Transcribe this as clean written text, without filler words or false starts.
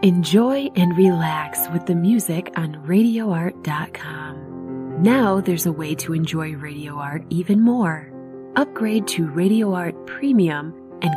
Enjoy and relax with the music on RadioArt.com. Now there's a way to enjoy Radio Art even more. Upgrade to Radio Art Premium